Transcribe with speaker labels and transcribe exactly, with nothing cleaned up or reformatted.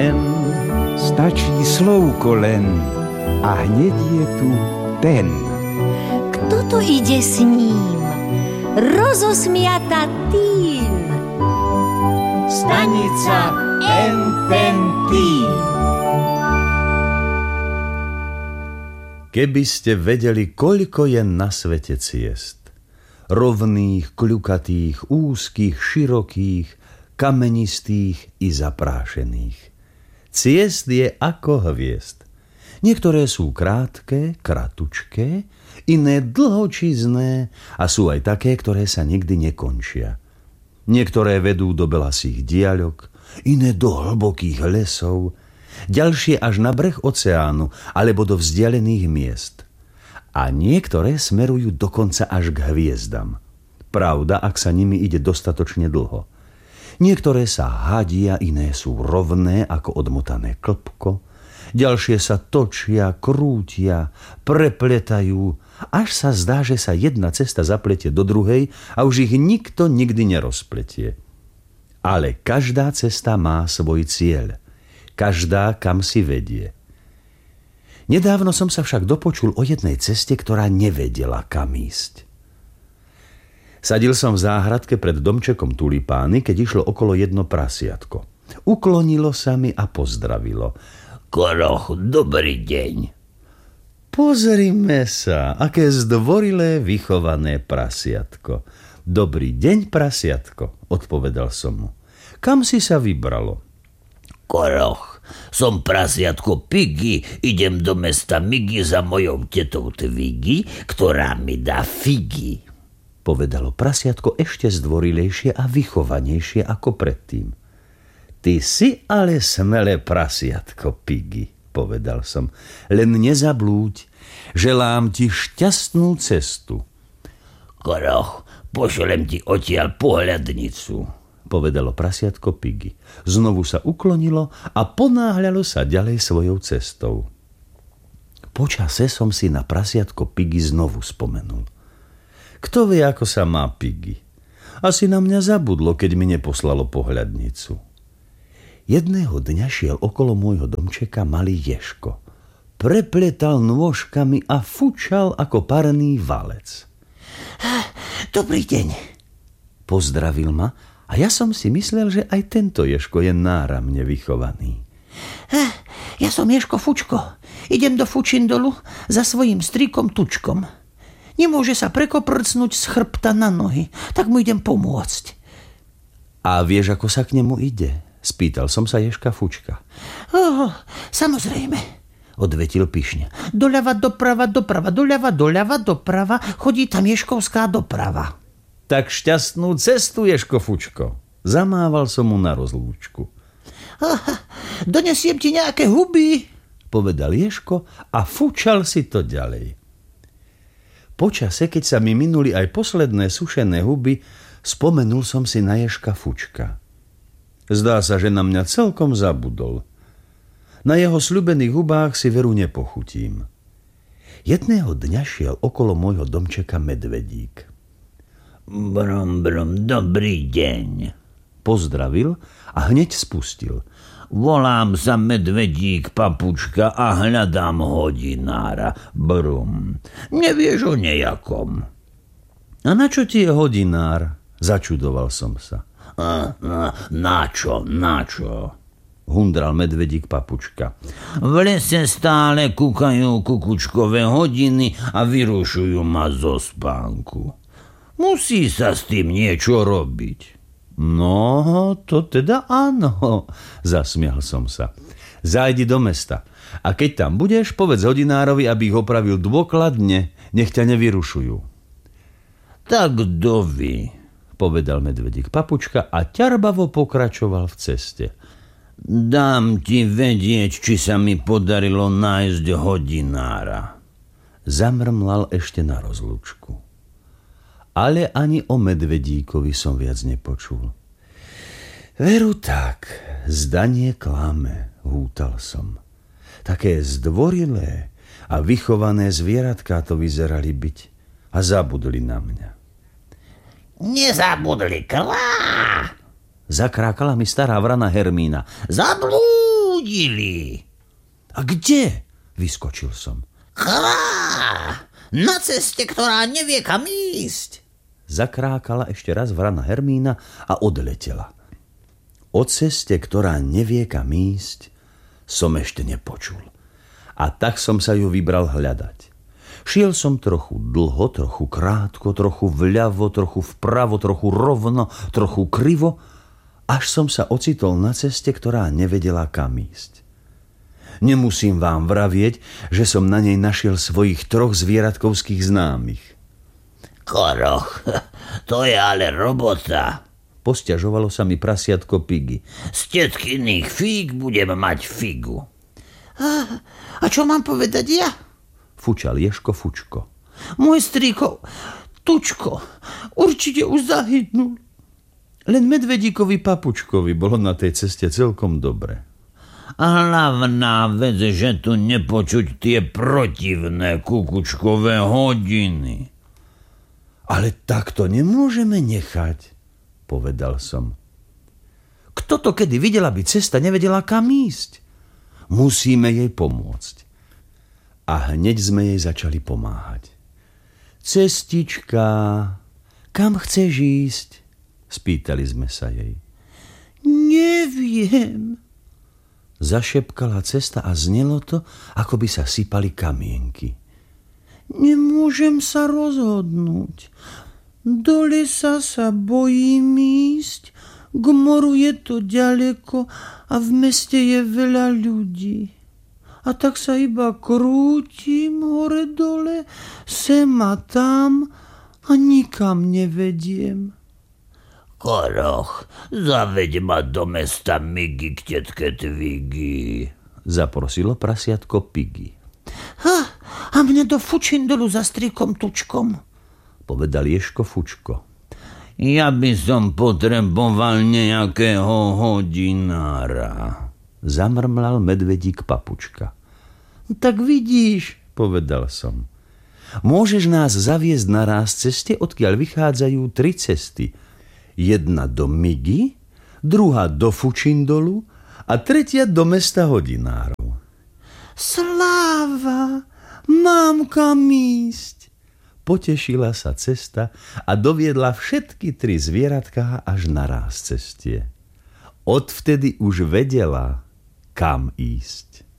Speaker 1: N, stačí slovko len a hneď je tu ten.
Speaker 2: Kto to ide s ním? Rozosmiata tým.
Speaker 1: Stanica N ten tým.
Speaker 3: Keby ste vedeli, koľko je na svete ciest. Rovných, kľukatých, úzkých, širokých, kamenistých i zaprášených. Ciest je ako hviezd. Niektoré sú krátke, kratučké, iné dlhočízné a sú aj také, ktoré sa nikdy nekončia. Niektoré vedú do belasých diaľok, iné do hlbokých lesov, ďalšie až na breh oceánu alebo do vzdialených miest. A niektoré smerujú dokonca až k hviezdam. Pravda, ak sa nimi ide dostatočne dlho. Niektoré sa hadia, iné sú rovné ako odmotané klpko, ďalšie sa točia, krútia, prepletajú, až sa zdá, že sa jedna cesta zapletie do druhej a už ich nikto nikdy nerozpletie. Ale každá cesta má svoj cieľ. Každá kam si vedie. Nedávno som sa však dopočul o jednej ceste, ktorá nevedela kam ísť. Sadil som v záhradke pred domčekom tulipány, keď išlo okolo jedno prasiatko. Uklonilo sa mi a pozdravilo.
Speaker 4: Koroch, dobrý deň.
Speaker 3: Pozrime sa, aké zdvorilé vychované prasiatko. Dobrý deň, prasiatko, odpovedal som mu. Kam si sa vybralo?
Speaker 4: Koroch, som prasiatko Piggy, idem do mesta Migy za mojou tetou Twiggy, ktorá mi dá figy.
Speaker 3: Povedalo prasiatko ešte zdvorilejšie a vychovanejšie ako predtým. Ty si ale smelé prasiatko, Piggy, povedal som. Len nezablúď, želám ti šťastnú cestu.
Speaker 4: Koroch, pošlem ti odtiaľ pohľadnicu,
Speaker 3: povedalo prasiatko Piggy. Znovu sa uklonilo a ponáhľalo sa ďalej svojou cestou. Počase som si na prasiatko Piggy znovu spomenul. Kto vie, ako sa má Piggy? Asi na mňa zabudlo, keď mi neposlalo pohľadnicu. Jedného dňa šiel okolo môjho domčeka malý ježko. Prepletal nôžkami a fučal ako parný valec.
Speaker 4: Dobrý deň,
Speaker 3: pozdravil ma a ja som si myslel, že aj tento ježko je náramne vychovaný.
Speaker 5: Ja som Ježko Fučko. Idem do Fučindolu za svojím strikom Tučkom. Nemôže sa prekoprcnúť z chrbta na nohy, tak mu idem pomôcť.
Speaker 3: A vieš, ako sa k nemu ide? Spýtal som sa Ježka Fučka.
Speaker 5: Oh, samozrejme, odvetil pyšne. Doľava, doprava, doprava, doľava, doľava, doprava, chodí tam Ježkovská doprava.
Speaker 3: Tak šťastnú cestu, Ježko Fučko. Zamával som mu na rozlúčku.
Speaker 5: Aha, donesiem ti nejaké huby,
Speaker 3: povedal Ježko a fučal si to ďalej. Počase, keď sa mi minuli aj posledné sušené huby, spomenul som si na Ježka Fučka. Zdá sa, že na mňa celkom zabudol. Na jeho sľubených hubách si veru nepochutím. Jedného dňa šiel okolo môjho domčeka medvedík.
Speaker 4: Brum, brum, dobrý deň,
Speaker 3: pozdravil a hneď spustil.
Speaker 4: Volám sa Medvedík Papučka a hľadám hodinára. Brum. Nevieš o nejakom?
Speaker 3: A na čo ti je hodinár? Začudoval som sa.
Speaker 4: A, na, na čo, na čo?
Speaker 3: Hundral Medvedík Papučka.
Speaker 4: V lese stále kúkajú kukučkové hodiny a vyrušujú ma zo spánku. Musí sa s tým niečo robiť.
Speaker 3: No, to teda áno, zasmial som sa. Zajdi do mesta a keď tam budeš, povedz hodinárovi, aby ich opravil dôkladne, nech ťa nevyrušujú.
Speaker 4: Tak dovi,
Speaker 3: povedal Medvedík Papučka a ťarbavo pokračoval v ceste.
Speaker 4: Dám ti vedieť, či sa mi podarilo nájsť hodinára.
Speaker 3: Zamrmlal ešte na rozlúčku. Ale ani o medvedíkovi som viac nepočul. Veru tak, zdanie klame, hútal som. Také zdvorilé a vychované zvieratká to vyzerali byť a zabudli na mňa.
Speaker 5: Nezabudli, klá!
Speaker 3: Zakrákala mi stará vrana Hermína.
Speaker 5: Zablúď!
Speaker 4: chodili.
Speaker 3: A kde? Vyskočil som.
Speaker 5: Krá, na ceste, ktorá nevie kam ísť.
Speaker 3: Zakrákala ešte raz vrana Hermína a odletela. O ceste, ktorá nevie kam ísť, som ešte nepočul. A tak som sa ju vybral hľadať. Šiel som trochu dlho, trochu krátko, trochu vľavo, trochu vpravo, trochu rovno, trochu krivo, až som sa ocitol na ceste, ktorá nevedela kam ísť. Nemusím vám vravieť, že som na nej našiel svojich troch zvieratkovských známych.
Speaker 4: Koroch, to je ale robota.
Speaker 3: Posťažovalo sa mi prasiatko Piggy.
Speaker 4: Z tetkyných fíg budem mať figu.
Speaker 5: A, a čo mám povedať ja?
Speaker 3: Fučal Ježko Fučko.
Speaker 5: Môj strýko, Tučko, určite už zahynul.
Speaker 3: Len medvedíkovi Papučkovi bolo na tej ceste celkom dobre.
Speaker 4: A hlavná vec, že tu nepočuť tie protivné kukučkové hodiny.
Speaker 3: Ale tak to nemôžeme nechať, povedal som. Kto to kedy videl, aby cesta nevedela kam ísť? Musíme jej pomôcť. A hneď sme jej začali pomáhať. Cestička, kam chceš ísť? Spýtali sme sa jej.
Speaker 5: Neviem.
Speaker 3: Zašepkala cesta a znelo to, ako by sa sypali kamienky.
Speaker 5: Nemôžem sa rozhodnúť. Do lesa sa bojím ísť, k moru je to ďaleko a v meste je veľa ľudí. A tak sa iba krútim hore dole, sem a tam a nikam nevediem.
Speaker 4: Koroch, zaveď ma do mesta Migy k tetke Tvigy,
Speaker 3: zaprosilo prasiatko Piggy.
Speaker 5: Ha, a mne do Fučindolu za strýkom Tučkom,
Speaker 3: povedal Ježko Fučko.
Speaker 4: Ja by som potreboval nejakého hodinára,
Speaker 3: zamrmlal medvedík Papučka.
Speaker 5: Tak vidíš,
Speaker 3: povedal som. Môžeš nás zaviesť na ráz ceste, odkiaľ vychádzajú tri cesty. Jedna do Migy, druhá do Fučindolu a tretia do mesta hodinárov.
Speaker 5: Sláva, mám kam ísť.
Speaker 3: Potešila sa cesta a doviedla všetky tri zvieratká až na ráz cestie. Odvtedy už vedela, kam ísť.